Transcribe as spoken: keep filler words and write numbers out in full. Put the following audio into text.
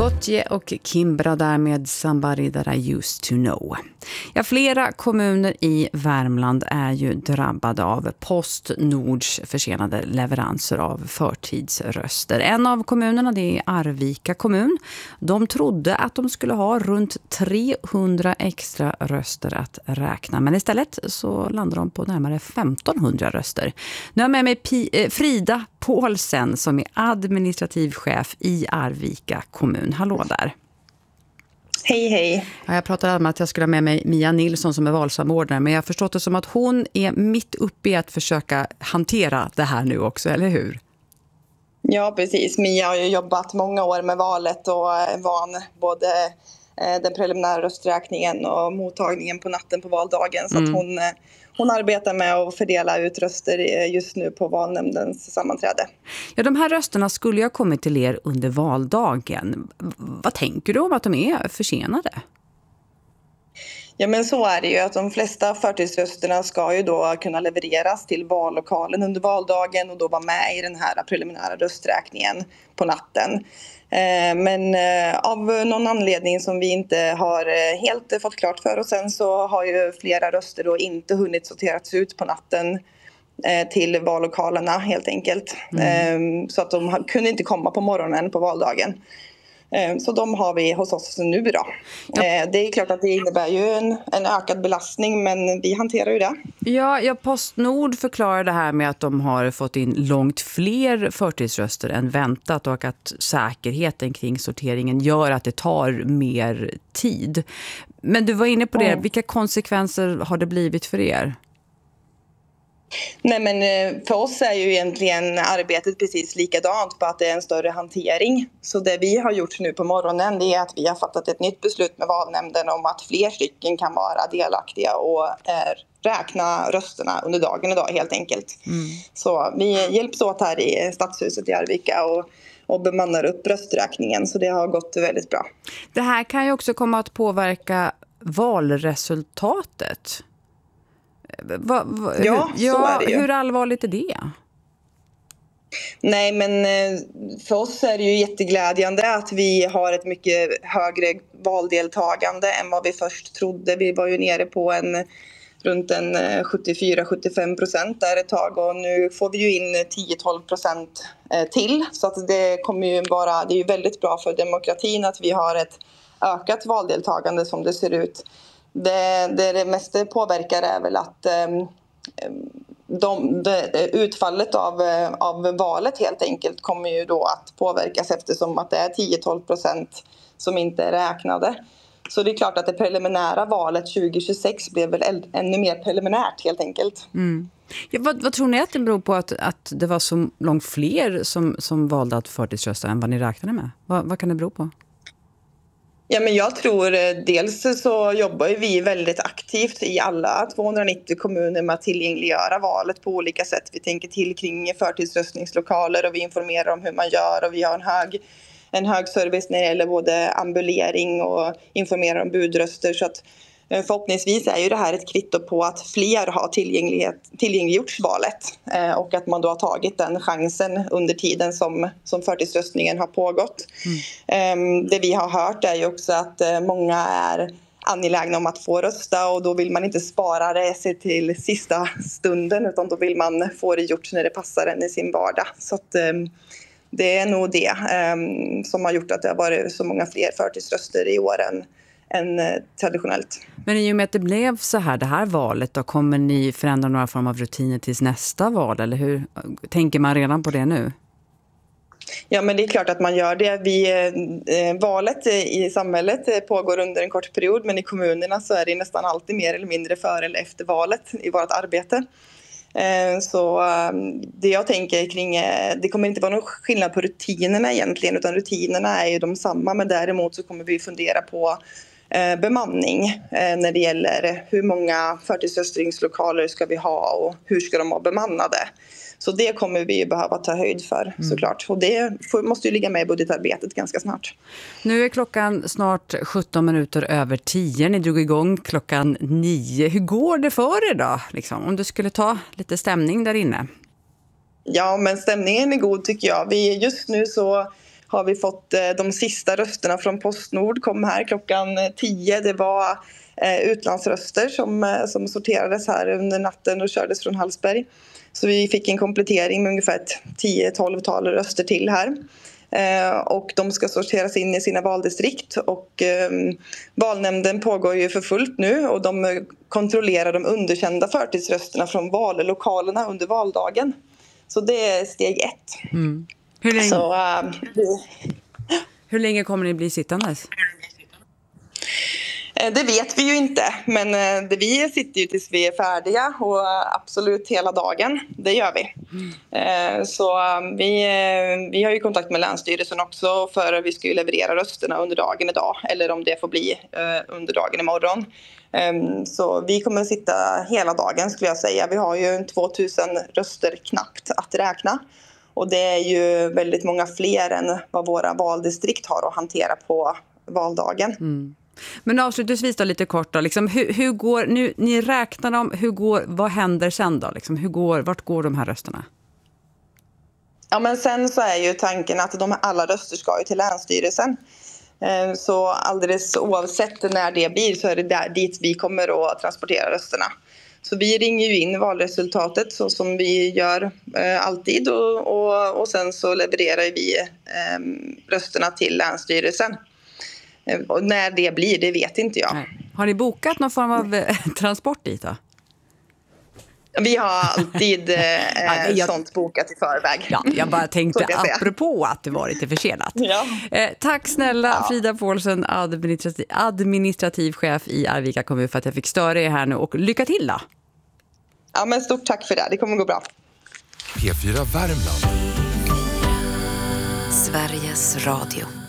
Gotye och Kimbra där med Somebody That I Used To Know. Ja, flera kommuner i Värmland är ju drabbade av Postnords försenade leveranser av förtidsröster. En av kommunerna, det är Arvika kommun. De trodde att de skulle ha runt trehundra extra röster att räkna. Men istället så landar de på närmare femtonhundra röster. Nu har jag med mig P- Frida Pålsen som är administrativ chef i Arvika kommun. Hallå där. Hej, hej. Ja, jag pratade om att jag skulle ha med mig Mia Nilsson som är valsamordnare, men jag har förstått det som att hon är mitt uppe i att försöka hantera det här nu också, eller hur? Ja, precis. Mia har ju jobbat många år med valet och är van både den preliminära rösträkningen och mottagningen på natten på valdagen. Så mm. att hon, hon arbetar med att fördela ut röster just nu på valnämndens sammanträde. Ja, de här rösterna skulle ju ha kommit till er under valdagen. Vad tänker du om att de är försenade? Ja, men så är det ju att de flesta förtidsrösterna ska ju då kunna levereras till vallokalen under valdagen och då vara med i den här preliminära rösträkningen på natten. Men av någon anledning som vi inte har helt fått klart för oss än så har ju flera röster då inte hunnit sorterats ut på natten till vallokalerna helt enkelt. Mm. Så att de kunde inte komma på morgonen på valdagen. Så de har vi hos oss nu då. Ja. Det är klart att det innebär ju en, en ökad belastning, men vi hanterar ju det. Ja, ja, Postnord förklarar det här med att de har fått in långt fler förtidsröster än väntat och att säkerheten kring sorteringen gör att det tar mer tid. Men du var inne på det, mm. vilka konsekvenser har det blivit för er? Nej, men för oss är ju egentligen arbetet precis likadant på att det är en större hantering. Så det vi har gjort nu på morgonen det är att vi har fattat ett nytt beslut med valnämnden om att fler stycken kan vara delaktiga och eh, räkna rösterna under dagen idag helt enkelt. Mm. Så vi hjälps åt här i Stadshuset i Arvika och, och bemannar upp rösträkningen, så det har gått väldigt bra. Det här kan ju också komma att påverka valresultatet. Va, va, ja, hur, ja, så är det ju. Hur allvarligt är det? Nej, men för oss är det ju jätteglädjande att vi har ett mycket högre valdeltagande än vad vi först trodde. Vi var ju nere på en runt en sjuttiofyra till sjuttiofem procent där ett tag och nu får vi ju in tio till tolv procent till. Så att det kommer ju vara, det är ju väldigt bra för demokratin att vi har ett ökat valdeltagande som det ser ut. Det, det, det mesta påverkar är väl att um, de, de, utfallet av, av valet helt enkelt kommer ju då att påverkas eftersom att det är tio till tolv procent som inte är räknade. Så det är klart att det preliminära valet tjugo tjugosex blev väl ännu mer preliminärt helt enkelt. Mm. Ja, vad, vad tror ni att det beror på att, att det var så långt fler som, som valde att förtidsrösta än vad ni räknade med? Vad, vad kan det bero på? Ja, men jag tror dels så jobbar vi väldigt aktivt i alla tvåhundranittio kommuner med att tillgängliggöra valet på olika sätt. Vi tänker till kring förtidsröstningslokaler och vi informerar om hur man gör och vi har en hög, en hög service när det gäller både ambulering och informerar om budröster. Så att förhoppningsvis är ju det här ett kvitto på att fler har tillgängliggjorts valet och att man då har tagit den chansen under tiden som, som förtidsröstningen har pågått. Mm. Det vi har hört är ju också att många är angelägna om att få rösta och då vill man inte spara det sig till sista stunden utan då vill man få det gjort när det passar en i sin vardag. Så att det är nog det som har gjort att det har varit så många fler förtidsröster i år än än traditionellt. Men i och med att det blev så här, det här valet, då kommer ni förändra några form av rutiner tills nästa val, eller hur? Tänker man redan på det nu? Ja, men det är klart att man gör det. Vi, eh, valet i samhället pågår under en kort period, men i kommunerna så är det nästan alltid mer eller mindre före eller efter valet i vårt arbete. Eh, så eh, det jag tänker kring, eh, det kommer inte vara någon skillnad på rutinerna egentligen, utan rutinerna är ju de samma, men däremot så kommer vi fundera på bemanning eh, när det gäller hur många förtidsröstningslokaler ska vi ha och hur ska de vara bemannade. Så det kommer vi behöva ta höjd för mm. såklart. Och det får, måste ju ligga med i budgetarbetet ganska snart. Nu är klockan snart sjutton minuter över tio. Ni drog igång klockan nio. Hur går det för er då? Liksom, om du skulle ta lite stämning där inne. Ja, men stämningen är god tycker jag. Vi, just nu så har vi fått eh, de sista rösterna från Postnord kom här klockan tio. Det var eh, utlandsröster som, eh, som sorterades här under natten och kördes från Hallsberg. Så vi fick en komplettering med ungefär tio tolv tal röster till här. Eh, och de ska sorteras in i sina valdistrikt och eh, valnämnden pågår ju för fullt nu och de kontrollerar de underkända förtidsrösterna från vallokalerna under valdagen. Så det är steg ett. Mm. Hur länge, Så, äh, det... hur länge kommer ni bli sittandes? Det vet vi ju inte, men det, vi sitter ju tills vi är färdiga och absolut hela dagen, det gör vi. Mm. Så vi, vi har ju kontakt med Länsstyrelsen också för vi ska ju leverera rösterna under dagen idag, eller om det får bli under dagen imorgon. Så vi kommer att sitta hela dagen skulle jag säga. Vi har ju tvåtusen röster knappt att räkna. Och det är ju väldigt många fler än vad våra valdistrikt har att hantera på valdagen. Mm. Men avslutningsvis då lite kort då, liksom, hur, hur går, nu, ni räknar dem, hur går, vad händer sen då? Liksom, hur går, vart går de här rösterna? Ja men sen så är ju tanken att de alla röster ska ju till Länsstyrelsen. Så alldeles oavsett när det blir så är det där dit vi kommer att transportera rösterna. Så vi ringer ju in valresultatet så som vi gör eh, alltid och, och, och sen så levererar vi eh, rösterna till Länsstyrelsen. Eh, och när det blir, det vet inte jag. Nej. Har ni bokat någon form av eh, transport dit då? Vi har alltid eh, ja, jag... sånt bokat i förväg. Ja, jag bara tänkte apropå att det var lite försenat. Ja. Eh, tack snälla ja. Frida Paulsen, administrativ, administrativ chef i Arvika kommun för att jag fick störa er här nu och lycka till då. Ja, men stort tack för det. Det kommer gå bra. P fyra Värmland. Sveriges Radio.